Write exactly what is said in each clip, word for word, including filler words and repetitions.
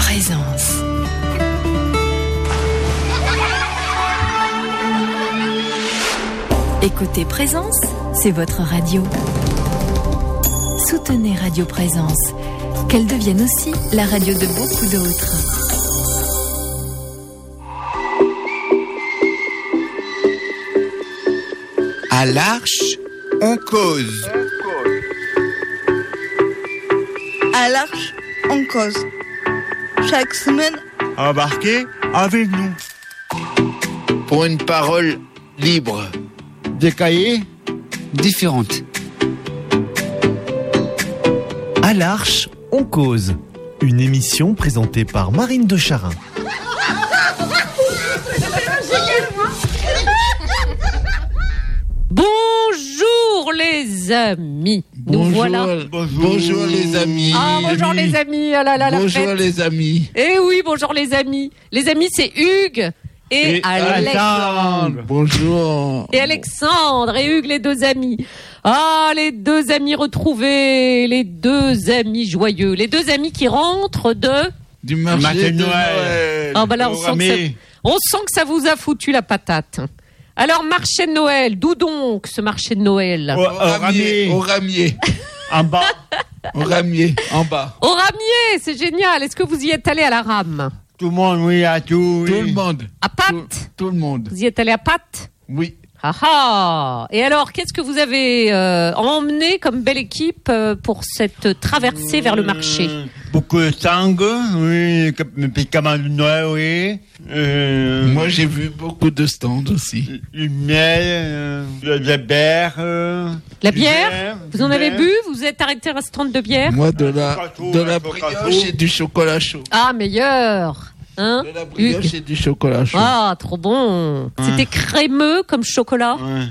Présence. Écoutez Présence, c'est votre radio. Soutenez Radio Présence, qu'elle devienne aussi la radio de beaucoup d'autres. À l'Arche, on cause. À l'Arche, on cause. Chaque semaine, embarquez avec nous. Pour une parole libre. Des cahiers différentes. À l'Arche, on cause. Une émission présentée par Marine de Charin. Bonjour les amis. Nous Bonjour, voilà. Bonjour. Bonjour les amis. Ah bonjour les amis. Ah là là, la bonjour fête. les amis. Eh oui, bonjour les amis. Les amis, c'est Hugues et, Et Alexandre. Bonjour. Et Alexandre et Hugues, les deux amis. Ah, les deux amis retrouvés, les deux amis joyeux, les deux amis qui rentrent de... Du marché, marché de Noël. Noël. Ah bah là, on sent, que ça, on sent que ça vous a foutu la patate. Alors, marché de Noël, d'où donc ce marché de Noël? Au, au ramier. Au ramier. En bas. Au ramier, en bas. Au ramier, c'est génial. Est-ce que vous y êtes allé à la rame? Tout le monde, oui, à tout. Oui. Tout le monde. À pattes tout, tout le monde. Vous y êtes allé à pattes? Oui. Ah ah. Et alors, qu'est-ce que vous avez euh, emmené comme belle équipe euh, pour cette traversée mmh, vers le marché? Beaucoup de sangue, oui, des camarades de Noël, oui. Euh, Moi, j'ai vu beaucoup de stands aussi. Du miel, euh, de la bière. Euh, la bière, bière Vous en avez bière. bu? Vous êtes arrêté à un stand de bière? Moi, de la, Cocato, de la brioche et du chocolat chaud. Ah, meilleur. Hein? De la brioche et du chocolat chaud. Ah, trop bon. Ouais. C'était crémeux comme chocolat. Ouais.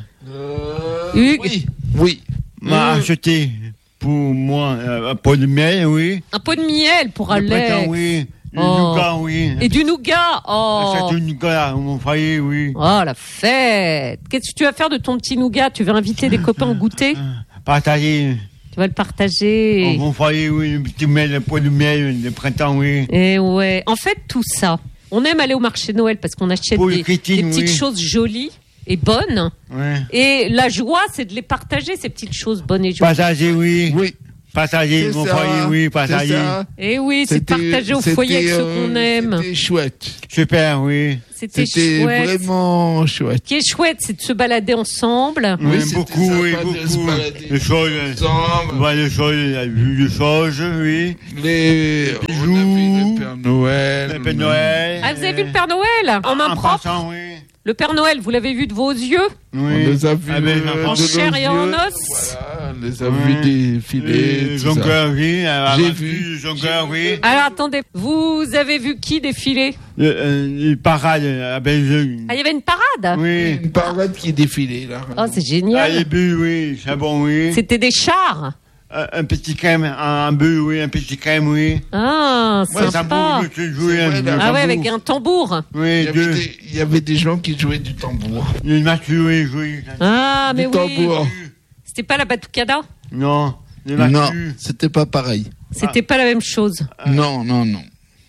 Euh, Hugues. Oui. Oui. M'a mmh. acheté pour moi un pot de miel, oui. Un pot de miel pour Alex. Oui. Du oh. nougat, oui. Et du nougat. Oh. C'est du nougat, mon foyer, oui. Oh, la fête. Qu'est-ce que tu vas faire de ton petit nougat? Tu vas inviter des copains au goûter? Partager. Tu vas le partager. Oh, mon foyer, oui, le petit miel, le pot de miel, le printemps, oui. Et ouais. En fait, tout ça, on aime aller au marché de Noël parce qu'on achète des, Christine, des petites oui. choses jolies et bonnes. Ouais. Et la joie, c'est de les partager, ces petites choses bonnes et jolies. Partager, oui. Oui. Partager, mon foyer, oui, partager. Et oui, c'est de partager au foyer avec ceux qu'on aime. C'était chouette. Super, oui. C'était, c'était chouette. vraiment chouette. Ce qui est chouette, c'est de se balader ensemble. Oui, oui beaucoup, oui, beaucoup. Les choses, on voit les choses, la vue des choses, oui. Les bijoux. On a vu le Père Noël. Le Père Noël. Ah, vous avez vu le Père Noël en main propre? Passant, oui. Le Père Noël, vous l'avez vu de vos yeux? Oui. On les a vus ah ben, en chair et en os. Voilà, on les a oui. vus défiler. Jongleur, oui. J'ai vu. Jongleur, oui. Alors attendez, vous avez vu qui défiler? Le, euh, une parade à Belgique. Ah, il y avait une parade? Oui. Une parade qui défilait, là. Oh, c'est génial. Ah, les bus, oui. C'est bon, oui. C'était des chars? Euh, un petit crème, un, un bœuf, oui, un petit crème, oui. Ah, ouais, sympa. Tambour, jouer, un, ah un ouais, avec un tambour. Oui, il y, avait des, il y avait des gens qui jouaient du tambour. Une mature, oui, oui. Ah, mais du oui. Tambour. C'était pas la batucada? Non. Non, c'était pas pareil. C'était ah. pas la même chose. Ah. Non, non, non.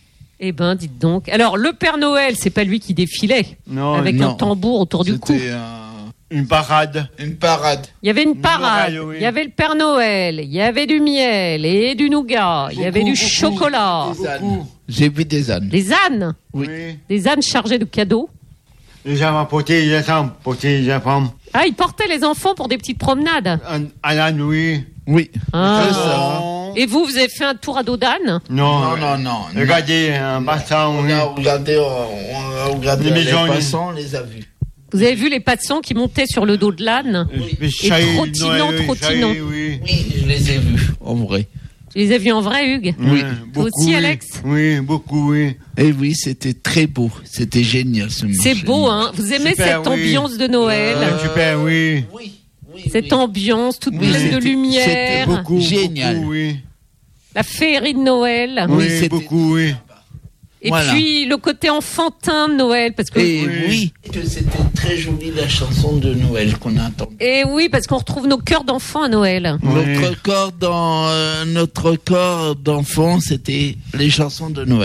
Eh ben, dites donc. Alors, le Père Noël, c'est pas lui qui défilait. Non. Avec non. un tambour autour du cou. C'était un... Une parade. Une parade. Il y avait une parade. Noël, oui. Il y avait le Père Noël. Il y avait du miel et du nougat. Beaucoup, il y avait du beaucoup, chocolat. Des ânes. J'ai vu des ânes. Des ânes? Oui. Des ânes chargés de cadeaux. Les enfants portaient les enfants. Portaient les enfants. Ah, ils portaient les enfants pour des petites promenades. Un, un âne, oui. Oui. Ah. C'est ça. Et vous, vous avez fait un tour à dos d'âne? Non. Non, non, non. Regardez, un bassin, oui. On a regardé, on a regardé les, les passants, on les a vus. Vous avez vu les passants qui montaient sur le dos de l'âne? Oui. Et trottinant, trottinant. Oui. oui, je les ai vus, en vrai. Tu les as vus en vrai, Hugues? Oui. Vous Beaucoup, aussi, oui. Alex? Oui, beaucoup, oui. Et oui, c'était très beau. C'était génial, ce marché. C'est beau, hein? Vous aimez super, cette oui. ambiance de Noël? Euh, super, oui. Oui. oui cette oui. ambiance toute oui, pleine de lumière. C'était beaucoup, génial. Beaucoup, oui. La féerie de Noël. Oui, oui beaucoup, oui. Et voilà. puis le côté enfantin de Noël, parce que et oui, oui. C'était très joli la chanson de Noël qu'on a entendue. Et oui, parce qu'on retrouve nos cœurs d'enfants à Noël. Oui. Notre corps dans euh, notre corps d'enfant, c'était les chansons de Noël.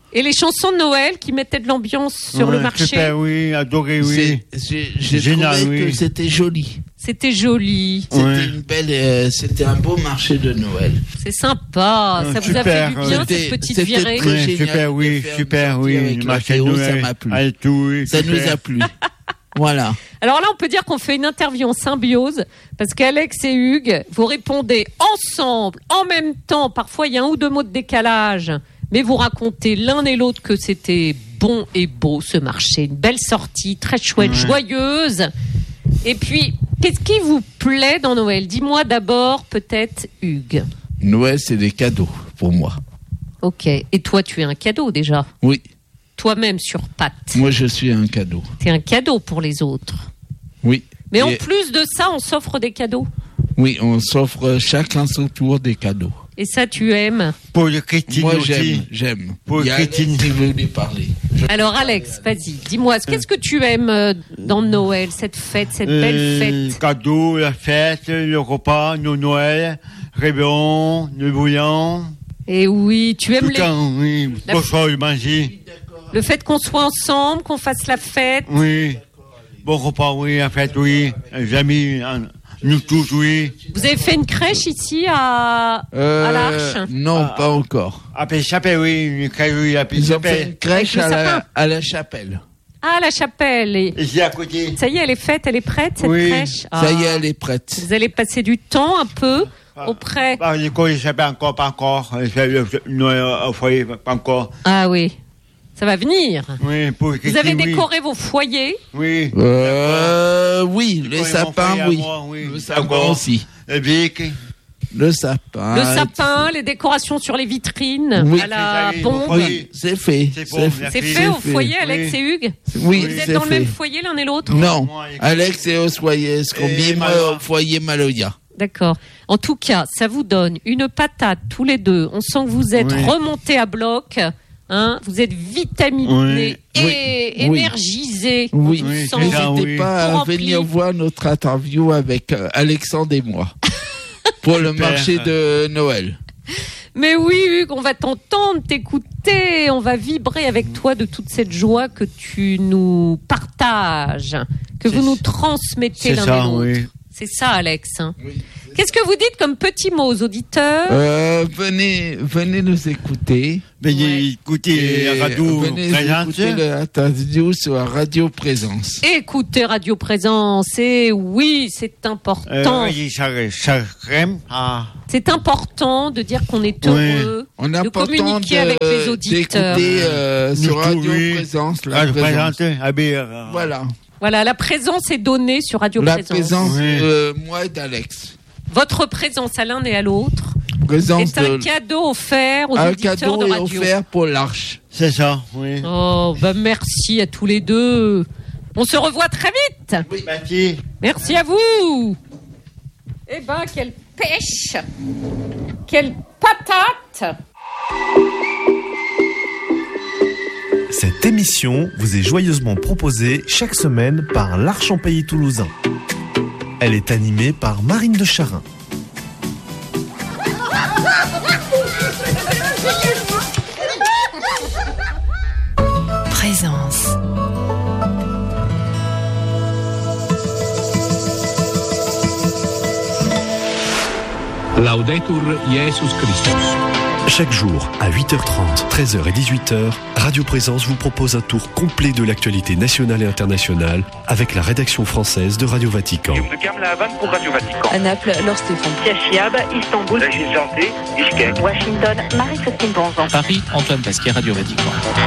Et les chansons de Noël qui mettaient de l'ambiance sur ouais, le marché. Super, oui, adoré, oui. C'est, j'ai j'ai Génial, trouvé oui. que c'était joli. C'était joli. C'était Ouais. une belle, euh, c'était un beau marché de Noël. C'est sympa. Ah, Ça vous a super, fait du bien, c'était- cette petite c'était virée. très- Ouais, génial super, de oui, faire super, une oui. sortie avec le la marché de Théo, ça Noël, m'a plu. avec tout, oui, Ça super. nous a plu. Voilà. Alors là, on peut dire qu'on fait une interview en symbiose parce qu'Alex et Hugues, vous répondez ensemble, en même temps. Parfois, il y a un ou deux mots de décalage, mais vous racontez l'un et l'autre que c'était bon et beau ce marché. Une belle sortie, très chouette, Ouais. joyeuse. Et puis, qu'est-ce qui vous plaît dans Noël? Dis-moi d'abord, peut-être, Hugues. Noël, c'est des cadeaux pour moi. Ok. Et toi, tu es un cadeau déjà. Oui, Toi-même sur pattes. moi je suis un cadeau. Tu es un cadeau pour les autres. Oui. Mais en Et- plus de ça, on s'offre des cadeaux. Oui, on s'offre chacun son tour des cadeaux. Et ça, tu aimes. Pour les Christine Moi aussi. j'aime, j'aime. Pour Il y a Alex Christine. qui voulait parler. Je- Alors Alex, vas-y, dis-moi, qu'est-ce que tu aimes euh, dans Noël, cette fête, cette belle Euh, fête? cadeaux, la fête, le repas, nos Noël, réveillon, le bouillon. Et oui, tu aimes Tout les- le temps, oui. La- Bon chose, manger. le fait qu'on soit ensemble, qu'on fasse la fête. Oui. Bon repas, oui, la fête, oui. Les amis, hein, nous tous, oui. Vous avez fait une crèche ici à, Euh, à l'Arche? Non, Ah. pas encore. À Péchapel, oui. Une crèche, oui, à Ils ont fait Péchapel. une crèche Avec le à la, sapin. à la chapelle. Ah, la chapelle. Et Ici à côté. ça y est, elle est faite, elle est prête, cette Oui. crèche? Ça Ah. y est, elle est prête. Vous allez passer du temps un peu auprès. Bah, l'école, il s'appelle encore, pas encore. Le- le- Noël au foyer, pas encore. Ah oui, ça va venir. Oui, pour Vous Christine, avez oui. décoré vos foyers. Oui. Euh, oui, les Décorer mon sapins, foyer à oui. moi, oui. Le sapin D'accord. aussi. Le bic. Le sapin. Le sapin, les décorations sur les vitrines, Oui. à la C'est ça, bombe. oui. Oui, c'est fait. C'est C'est bon, fait. C'est merci. fait au fait. foyer, Alex Oui. et Hugues? Oui, Vous êtes c'est dans le fait. même foyer l'un et l'autre? Non, Moi, avec- Alex est au foyer Scrobim, Maloya. au foyer Maloya. D'accord. En tout cas, ça vous donne une patate tous les deux. On sent que vous êtes Oui. remontés à bloc. Hein, vous êtes vitaminés Oui. et Oui. énergisés. Oui, Oui, Sans- c'est ça, n'hésitez oui. pas Tout à rempli. venir voir notre interview avec euh, Alexandre et moi pour le Super. marché de Noël. Mais oui, Hugues, on va t'entendre, t'écouter, on va vibrer avec toi de toute cette joie que tu nous partages, que vous C'est- nous transmettez C'est l'un et ça, l'autre. oui. C'est ça, Alex. hein. Qu'est-ce que vous dites comme petits mots aux auditeurs? Euh, venez, venez nous écouter. Mais Ouais. écoutez, Et la radio venez présente. écouter l'interview sur la Radio Présence. Écoutez Radio Présence, et oui, c'est important. Euh, oui, ça, ça crème. Ah. C'est important de dire qu'on est heureux On de a pas le temps communiquer avec les auditeurs. d'écouter euh, Nous sur tous, Radio oui. Présence. La Radio présence. présente. Ah, ben, euh, Voilà. Voilà, la présence est donnée sur Radio La Présence. présence Oui. de moi et d'Alex. Votre présence à l'un et à l'autre Présence est un de... cadeau offert aux Un auditeurs cadeau de est radio. offert pour l'Arche. C'est ça, oui. Oh, bah merci à tous les deux. On se revoit très vite. Merci. Merci à vous. Eh ben, quelle pêche. Quelle patate. Cette émission vous est joyeusement proposée chaque semaine par l'Arche en Pays Toulousain. Elle est animée par Marine de Charin. Présence. Laudetur Jesus Christus. Chaque jour, à huit heures trente, treize heures et dix-huit heures, Radio Présence vous propose un tour complet de l'actualité nationale et internationale avec la rédaction française de Radio Vatican. pour Radio Vatican. À Naples, Laure Stéphane. Fiab, Istanbul. Régis Santé, Bishkek. Washington, Marie-Christine Bonzan. Paris, Antoine Pasquier, Radio Vatican.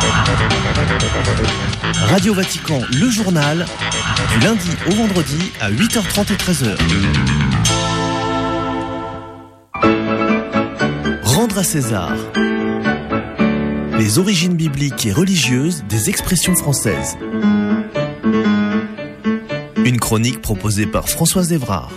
Radio Vatican, le journal, du lundi au vendredi à huit heures trente et treize heures. Rendre à César. Les origines bibliques et religieuses des expressions françaises. Une chronique proposée par Françoise Évrard.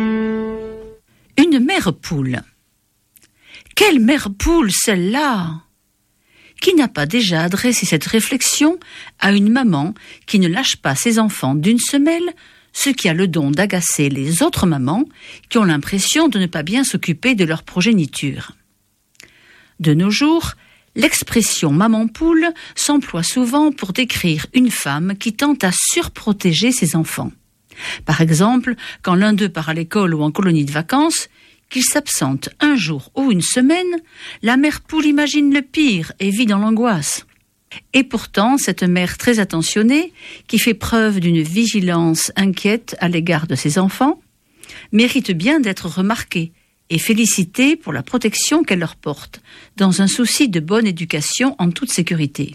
Une mère poule. Quelle mère poule celle-là? Qui n'a pas déjà adressé cette réflexion à une maman qui ne lâche pas ses enfants d'une semelle, ce qui a le don d'agacer les autres mamans qui ont l'impression de ne pas bien s'occuper de leur progéniture? De nos jours, L'expression « maman poule » s'emploie souvent pour décrire une femme qui tente à surprotéger ses enfants. Par exemple, quand l'un d'eux part à l'école ou en colonie de vacances, qu'il s'absente un jour ou une semaine, la mère poule imagine le pire et vit dans l'angoisse. Et pourtant, cette mère très attentionnée, qui fait preuve d'une vigilance inquiète à l'égard de ses enfants, mérite bien d'être remarquée et félicitée pour la protection qu'elle leur porte, dans un souci de bonne éducation en toute sécurité.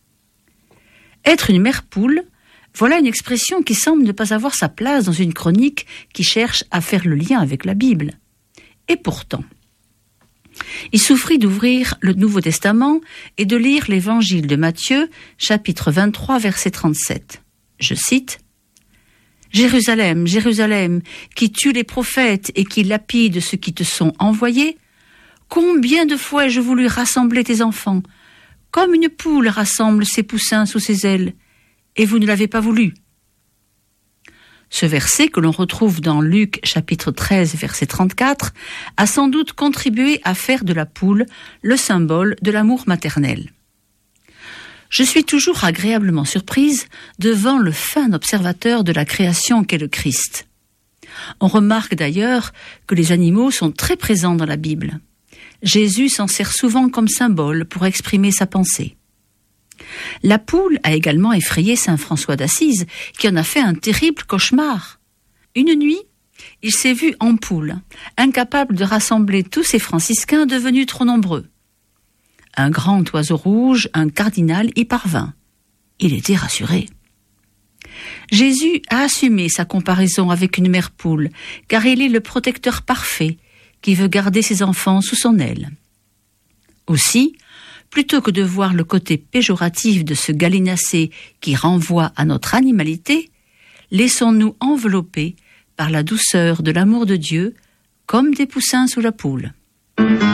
Être une mère poule, voilà une expression qui semble ne pas avoir sa place dans une chronique qui cherche à faire le lien avec la Bible. Et pourtant, il suffit d'ouvrir le Nouveau Testament et de lire l'Évangile de Matthieu, chapitre vingt-trois, verset trente-sept. Je cite « Jérusalem, Jérusalem, qui tue les prophètes et qui lapide ceux qui te sont envoyés, combien de fois ai-je voulu rassembler tes enfants, comme une poule rassemble ses poussins sous ses ailes, et vous ne l'avez pas voulu. » Ce verset, que l'on retrouve dans Luc chapitre treize, verset trente-quatre, a sans doute contribué à faire de la poule le symbole de l'amour maternel. Je suis toujours agréablement surprise devant le fin observateur de la création qu'est le Christ. On remarque d'ailleurs que les animaux sont très présents dans la Bible. Jésus s'en sert souvent comme symbole pour exprimer sa pensée. La poule a également effrayé saint François d'Assise, qui en a fait un terrible cauchemar. Une nuit, il s'est vu en poule, incapable de rassembler tous ces franciscains devenus trop nombreux. Un grand oiseau rouge, un cardinal, y parvint. Il était rassuré. Jésus a assumé sa comparaison avec une mère poule, car il est le protecteur parfait, qui veut garder ses enfants sous son aile. Aussi, plutôt que de voir le côté péjoratif de ce gallinacé qui renvoie à notre animalité, laissons-nous envelopper par la douceur de l'amour de Dieu, comme des poussins sous la poule.